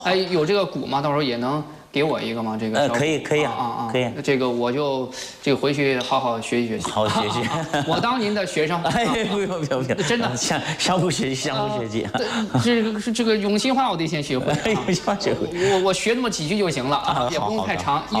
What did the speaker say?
哎，有这个鼓吗？到时候也能给我一个吗？这个可以可以可以。 这个我就回去好好学习学习， 好好学习。 我当您的学生。 哎，不用，真的相互学习，相互学习。 这个永兴话我得先学会， 永兴话学会。 我学那么几句就行了啊，也不用太长。